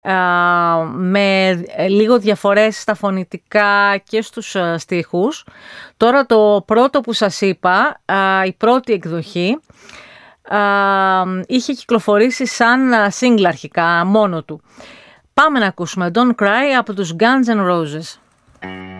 με λίγο διαφορές στα φωνητικά και στους στίχους. Τώρα το πρώτο που σας είπα, η πρώτη εκδοχή, είχε κυκλοφορήσει σαν single αρχικά, μόνο του. Πάμε να ακούσουμε Don't Cry από τους Guns N' Roses.